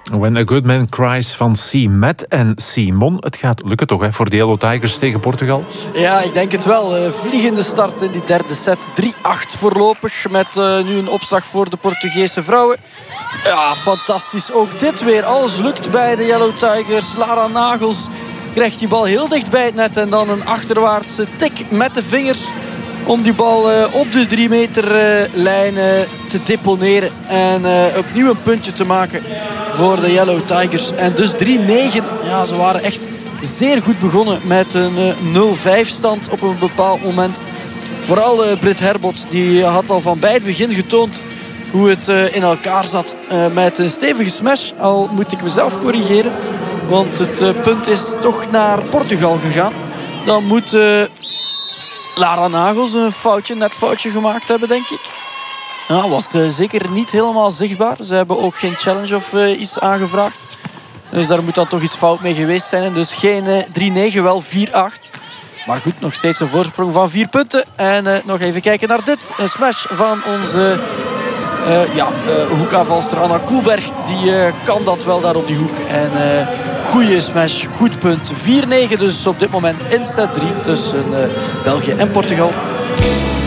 When a Good Man Cries van C-Matt en Simon. Het gaat lukken toch hè, voor de Yellow Tigers tegen Portugal? Ja, ik denk het wel. Vliegende start in die derde set. 3-8 voorlopig. Met nu een opslag voor de Portugese vrouwen. Ja, fantastisch. Ook dit weer. Alles lukt bij de Yellow Tigers. Lara Nagels krijgt die bal heel dicht bij het net. En dan een achterwaartse tik met de vingers om die bal op de 3 meter lijn te deponeren. En opnieuw een puntje te maken voor de Yellow Tigers. En dus 3-9. Ja, ze waren echt zeer goed begonnen met een 0-5 stand op een bepaald moment. Vooral Britt Herbot, die had al van bij het begin getoond hoe het in elkaar zat met een stevige smash. Al moet ik mezelf corrigeren, want het punt is toch naar Portugal gegaan. Dan moet Lara Nagels een net foutje gemaakt hebben, denk ik. Nou, was zeker niet helemaal zichtbaar. Ze hebben ook geen challenge of iets aangevraagd. Dus daar moet dan toch iets fout mee geweest zijn. Dus geen 3-9, wel 4-8. Maar goed, nog steeds een voorsprong van 4 punten. En nog even kijken naar dit. Een smash van onze hoekaanvalster Anna Koelberg. Die kan dat wel daar op die hoek. En goede smash, goed punt. 4-9 dus op dit moment in set 3 tussen België en Portugal.